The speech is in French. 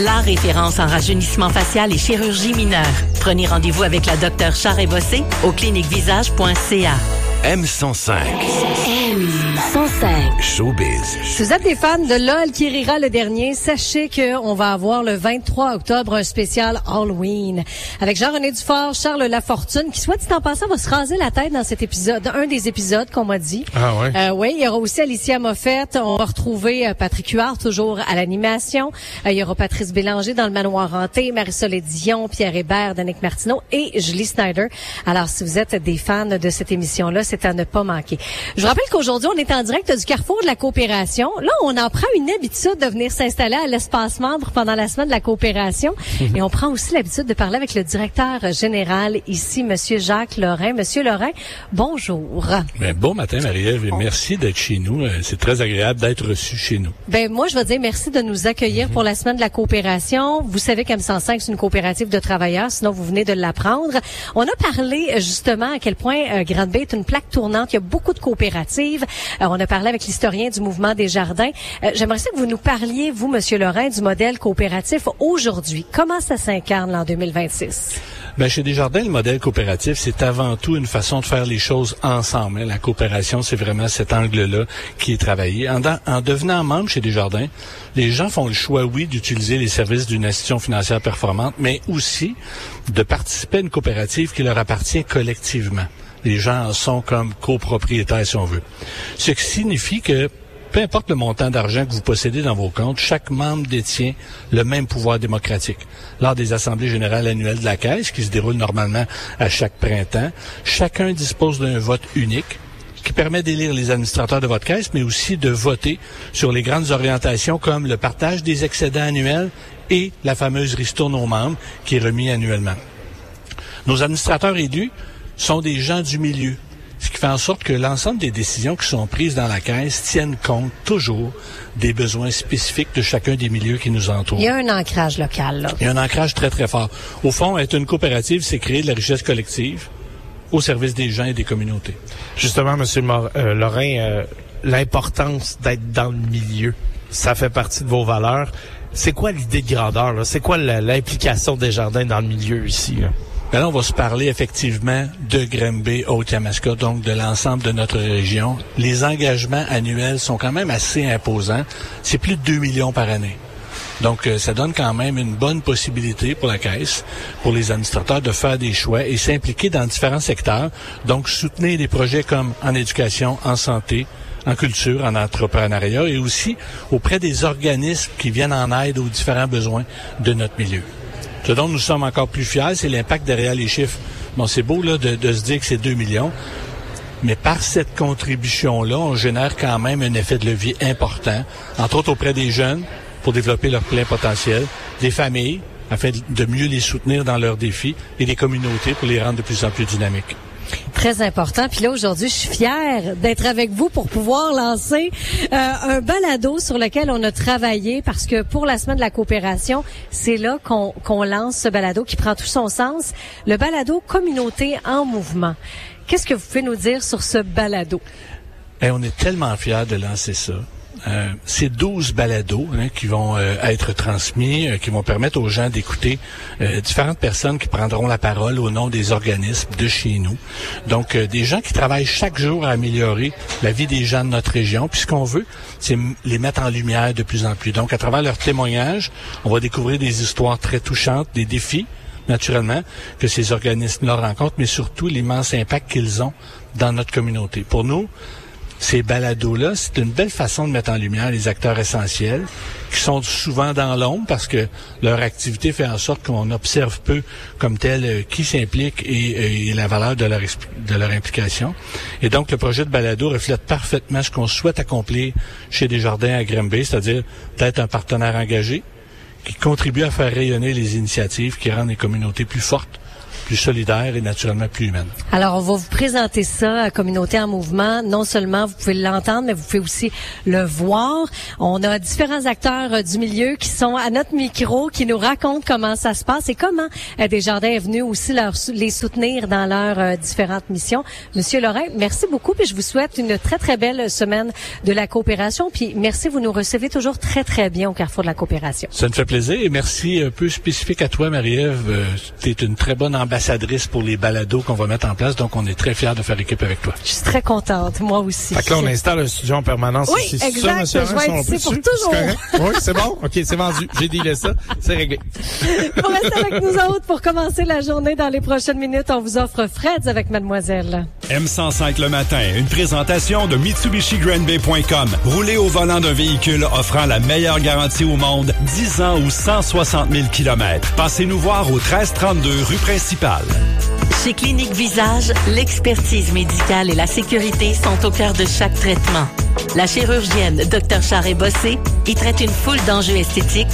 La référence en rajeunissement facial et chirurgie mineure. Prenez rendez-vous avec la Dr Charest-Bossé au cliniquevisage.ca. M105. M105. Showbiz. Si vous êtes des fans de LOL qui rira le dernier, sachez qu'on va avoir le 23 octobre un spécial Halloween avec Jean-René Dufort, Charles Lafortune, qui, soit dit en passant, va se raser la tête dans cet épisode, un des épisodes qu'on m'a dit. Ah ouais? Oui, il y aura aussi Alicia Moffett. On va retrouver Patrick Huard, toujours à l'animation. Il y aura Patrice Bélanger dans le Manoir hanté, Marisol Dion, Pierre Hébert, Danick Martineau et Julie Snyder. Alors, si vous êtes des fans de cette émission-là, c'est à ne pas manquer. Je vous rappelle qu'aujourd'hui, on est en direct du Carrefour de la Coopération. Là, on en prend une habitude de venir s'installer à l'espace membre pendant la semaine de la coopération. Et on prend aussi l'habitude de parler avec le directeur général ici, Monsieur Jacques Lorrain. Monsieur Lorrain, bonjour. Ben, bon matin, Marie-Ève, et merci d'être chez nous. C'est très agréable d'être reçu chez nous. Ben, moi, je veux dire merci de nous accueillir pour la semaine de la coopération. Vous savez qu'M105, c'est une coopérative de travailleurs, sinon vous venez de l'apprendre. On a parlé, justement, à quel point Granby est une plaque tournante. Il y a beaucoup de coopératives. On a parlé avec l'historien du mouvement des jardins. J'aimerais ça que vous nous parliez, vous, Monsieur Lorrain, du modèle coopératif aujourd'hui. Comment ça s'incarne en 2026? Ben, chez Desjardins, le modèle coopératif, c'est avant tout une façon de faire les choses ensemble. La coopération, c'est vraiment cet angle-là qui est travaillé. En devenant membre chez Desjardins, les gens font le choix, oui, d'utiliser les services d'une institution financière performante, mais aussi de participer à une coopérative qui leur appartient collectivement. Les gens en sont comme copropriétaires, si on veut. Ce qui signifie que peu importe le montant d'argent que vous possédez dans vos comptes, chaque membre détient le même pouvoir démocratique. Lors des assemblées générales annuelles de la Caisse, qui se déroulent normalement à chaque printemps, chacun dispose d'un vote unique qui permet d'élire les administrateurs de votre caisse, mais aussi de voter sur les grandes orientations comme le partage des excédents annuels et la fameuse ristourne aux membres qui est remis annuellement. Nos administrateurs élus sont des gens du milieu, ce qui fait en sorte que l'ensemble des décisions qui sont prises dans la Caisse tiennent compte toujours des besoins spécifiques de chacun des milieux qui nous entourent. Il y a un ancrage local, là. Il y a un ancrage très, très fort. Au fond, être une coopérative, c'est créer de la richesse collective au service des gens et des communautés. Justement, Monsieur Lorrain, l'importance d'être dans le milieu, ça fait partie de vos valeurs. C'est quoi l'idée de grandeur, là? C'est quoi l'implication des jardins dans le milieu ici, là? Ben là, on va se parler effectivement de Granby, Haute-Yamaska, donc de l'ensemble de notre région. Les engagements annuels sont quand même assez imposants. C'est plus de 2 millions par année. Donc, ça donne quand même une bonne possibilité pour la Caisse, pour les administrateurs de faire des choix et s'impliquer dans différents secteurs. Donc, soutenir des projets comme en éducation, en santé, en culture, en entrepreneuriat et aussi auprès des organismes qui viennent en aide aux différents besoins de notre milieu. Ce dont nous sommes encore plus fiers, c'est l'impact derrière les chiffres. Bon, c'est beau là de se dire que c'est 2 millions, mais par cette contribution-là, on génère quand même un effet de levier important, entre autres auprès des jeunes, pour développer leur plein potentiel, des familles, afin de mieux les soutenir dans leurs défis, et des communautés pour les rendre de plus en plus dynamiques. Très important. Puis là, aujourd'hui, je suis fière d'être avec vous pour pouvoir lancer un balado sur lequel on a travaillé parce que pour la semaine de la coopération, c'est là qu'on lance ce balado qui prend tout son sens. Le balado Communauté en mouvement. Qu'est-ce que vous pouvez nous dire sur ce balado? On est tellement fiers de lancer ça. C'est 12 balados qui vont être transmis, qui vont permettre aux gens d'écouter différentes personnes qui prendront la parole au nom des organismes de chez nous. Donc, des gens qui travaillent chaque jour à améliorer la vie des gens de notre région. Puis ce qu'on veut, c'est les mettre en lumière de plus en plus. Donc, à travers leurs témoignages, on va découvrir des histoires très touchantes, des défis, naturellement, que ces organismes-là rencontrent, mais surtout l'immense impact qu'ils ont dans notre communauté. Pour nous, ces balados-là, c'est une belle façon de mettre en lumière les acteurs essentiels qui sont souvent dans l'ombre parce que leur activité fait en sorte qu'on observe peu comme tel qui s'implique et la valeur de leur implication. Et donc, le projet de balado reflète parfaitement ce qu'on souhaite accomplir chez Desjardins à Granby, c'est-à-dire d'être un partenaire engagé qui contribue à faire rayonner les initiatives qui rendent les communautés plus fortes, plus solidaire et naturellement plus humaine. Alors, on va vous présenter ça à Communauté en mouvement. Non seulement vous pouvez l'entendre, mais vous pouvez aussi le voir. On a différents acteurs du milieu qui sont à notre micro, qui nous racontent comment ça se passe et comment Desjardins est venu aussi les soutenir dans leurs différentes missions. Monsieur Lorrain, merci beaucoup, puis je vous souhaite une très, très belle semaine de la coopération. Puis merci, vous nous recevez toujours très, très bien au Carrefour de la coopération. Ça me fait plaisir et merci un peu spécifique à toi, Marie-Ève. Tu es une très bonne ambassadrice pour les balados qu'on va mettre en place, donc on est très fiers de faire équipe avec toi. Je suis très contente, moi aussi. Fait que là, on installe un studio en permanence ici. Oui, exact, je vais être ici pour toujours. Oui, c'est bon? OK, c'est vendu. J'ai dealé ça. C'est réglé. Pour rester avec nous autres, pour commencer la journée dans les prochaines minutes, on vous offre Fred's avec Mademoiselle. M105 le matin, une présentation de MitsubishiGrandBay.com. Roulez au volant d'un véhicule offrant la meilleure garantie au monde, 10 ans ou 160 000 km. Passez-nous voir au 1332 rue Principale. Chez Clinique Visage, l'expertise médicale et la sécurité sont au cœur de chaque traitement. La chirurgienne Dr. Charest-Bossé y traite une foule d'enjeux esthétiques